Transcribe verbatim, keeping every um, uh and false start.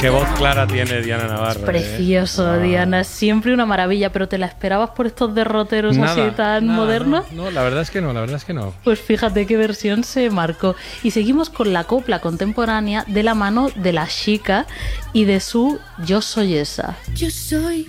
Qué voz clara tiene Diana Navarro. Es precioso, ¿eh? Diana, es siempre una maravilla, pero ¿te la esperabas por estos derroteros Nada, así tan nada, modernos? No, no, la verdad es que no, la verdad es que no. Pues fíjate qué versión se marcó. Y seguimos con la copla contemporánea de la mano de La Chica y de su Yo soy esa. Yo soy